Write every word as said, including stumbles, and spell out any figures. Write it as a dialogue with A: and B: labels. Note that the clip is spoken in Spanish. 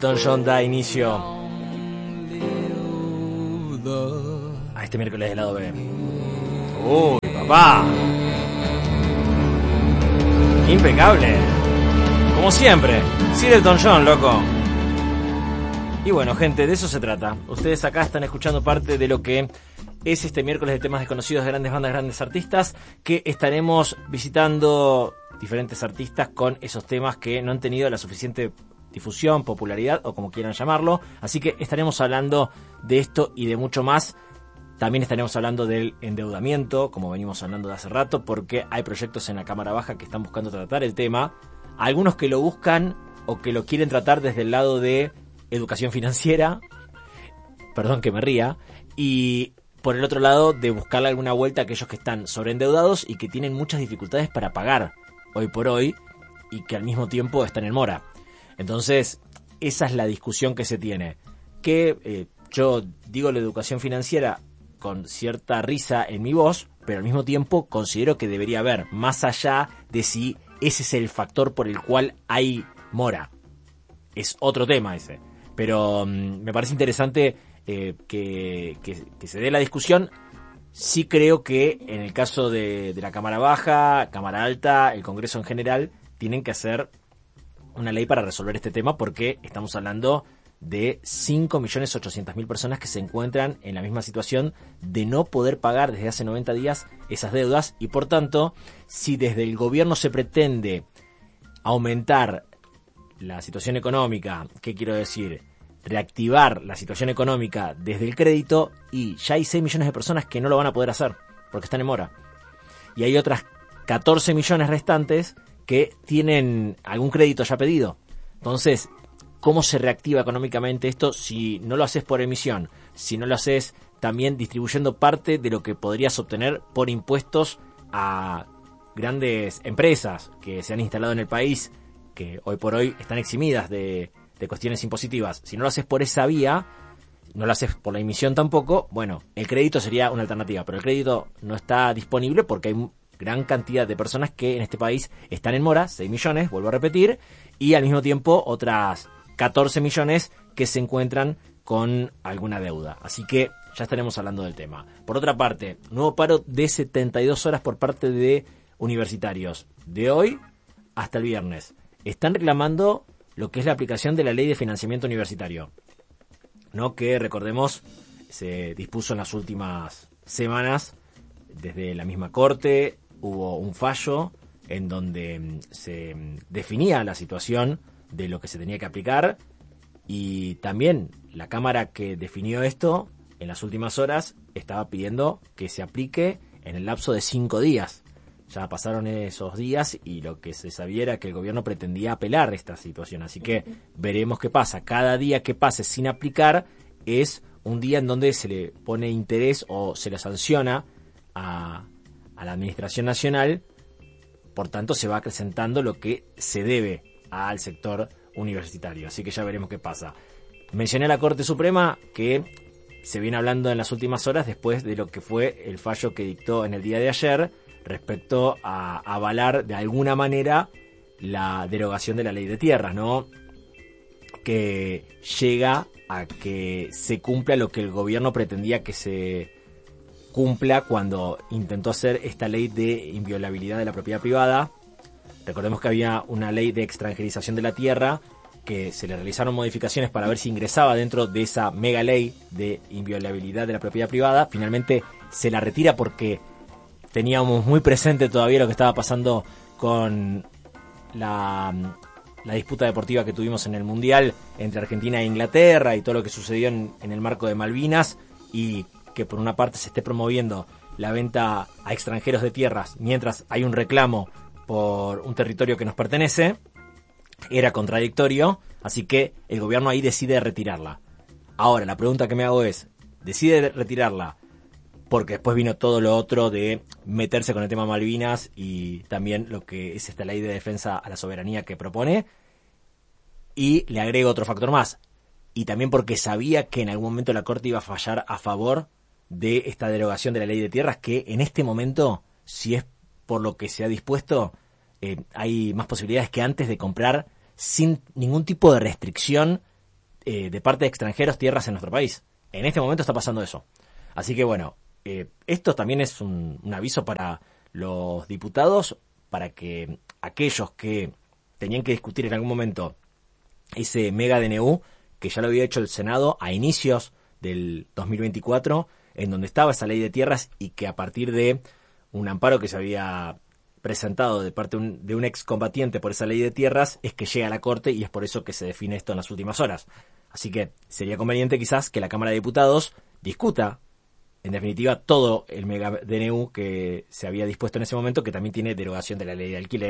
A: Elton John da inicio a este miércoles de lado B. Uy, papá. Impecable. Como siempre. Sir Elton John, loco. Y bueno, gente, de eso se trata. Ustedes acá están escuchando parte de lo que es este miércoles de temas desconocidos de grandes bandas, grandes artistas, que estaremos visitando diferentes artistas con esos temas que no han tenido la suficiente difusión, popularidad o como quieran llamarlo. Así que estaremos hablando de esto y de mucho más. También estaremos hablando del endeudamiento, como venimos hablando de hace rato, porque hay proyectos en la Cámara Baja que están buscando tratar el tema. Algunos que lo buscan o que lo quieren tratar desde el lado de educación financiera, perdón que me ría, y por el otro lado de buscarle alguna vuelta a aquellos que están sobreendeudados y que tienen muchas dificultades para pagar hoy por hoy y que al mismo tiempo están en mora. Entonces, esa es la discusión que se tiene. Que eh, yo digo la educación financiera con cierta risa en mi voz, pero al mismo tiempo considero que debería haber, más allá de si ese es el factor por el cual hay mora. Es otro tema ese. Pero um, me parece interesante eh, que, que, que se dé la discusión. Sí creo que en el caso de, de la Cámara Baja, Cámara Alta, el Congreso en general, tienen que hacer una ley para resolver este tema, porque estamos hablando de cinco millones ochocientas mil personas que se encuentran en la misma situación de no poder pagar desde hace noventa días esas deudas, y por tanto, si desde el gobierno se pretende aumentar la situación económica, ¿qué quiero decir? Reactivar la situación económica desde el crédito, y ya hay seis millones de personas que no lo van a poder hacer porque están en mora. Y hay otras catorce millones restantes que tienen algún crédito ya pedido. Entonces, ¿cómo se reactiva económicamente esto si no lo haces por emisión? Si no lo haces también distribuyendo parte de lo que podrías obtener por impuestos a grandes empresas que se han instalado en el país, que hoy por hoy están eximidas de, de cuestiones impositivas. Si no lo haces por esa vía, no lo haces por la emisión tampoco, bueno, el crédito sería una alternativa, pero el crédito no está disponible porque hay gran cantidad de personas que en este país están en mora, seis millones, vuelvo a repetir, y al mismo tiempo otras catorce millones que se encuentran con alguna deuda. Así que ya estaremos hablando del tema. Por otra parte, nuevo paro de setenta y dos horas por parte de universitarios, de hoy hasta el viernes. Están reclamando lo que es la aplicación de la ley de financiamiento universitario, ¿no? Que, recordemos, se dispuso en las últimas semanas desde la misma Corte. Hubo un fallo en donde se definía la situación de lo que se tenía que aplicar, y también la Cámara que definió esto en las últimas horas estaba pidiendo que se aplique en el lapso de cinco días. Ya pasaron esos días y lo que se sabía era que el gobierno pretendía apelar esta situación, así que veremos qué pasa. Cada día que pase sin aplicar es un día en donde se le pone interés o se le sanciona a, a la Administración Nacional. Por tanto, se va acrecentando lo que se debe al sector universitario, así que ya veremos qué pasa. Mencioné a la Corte Suprema, que se viene hablando en las últimas horas después de lo que fue el fallo que dictó en el día de ayer respecto a avalar de alguna manera la derogación de la ley de tierras, ¿no? Que llega a que se cumpla lo que el gobierno pretendía que se cumpla cuando intentó hacer esta ley de inviolabilidad de la propiedad privada. Recordemos que había una ley de extranjerización de la tierra que se le realizaron modificaciones para ver si ingresaba dentro de esa mega ley de inviolabilidad de la propiedad privada. Finalmente se la retira porque teníamos muy presente todavía lo que estaba pasando con la, la disputa deportiva que tuvimos en el Mundial entre Argentina e Inglaterra y todo lo que sucedió en, en el marco de Malvinas, y que por una parte se esté promoviendo la venta a extranjeros de tierras mientras hay un reclamo por un territorio que nos pertenece. Era contradictorio, así que el gobierno ahí decide retirarla. Ahora, la pregunta que me hago es, ¿decide retirarla porque después vino todo lo otro de meterse con el tema Malvinas y también lo que es esta ley de defensa a la soberanía que propone? Y le agrego otro factor más, y también porque sabía que en algún momento la Corte iba a fallar a favor de esta derogación de la ley de tierras, que en este momento, si es por lo que se ha dispuesto, eh, hay más posibilidades que antes de comprar sin ningún tipo de restricción eh, de parte de extranjeros tierras en nuestro país. En este momento está pasando eso. Así que bueno, eh, esto también es un, un aviso para los diputados, para que aquellos que tenían que discutir en algún momento ese mega D N U, que ya lo había hecho el Senado a inicios del dos mil veinticuatro, en donde estaba esa ley de tierras y que a partir de un amparo que se había presentado de parte de un, de un excombatiente por esa ley de tierras, es que llega a la Corte y es por eso que se define esto en las últimas horas. Así que sería conveniente quizás que la Cámara de Diputados discuta, en definitiva, todo el mega D N U que se había dispuesto en ese momento, que también tiene derogación de la ley de alquiler.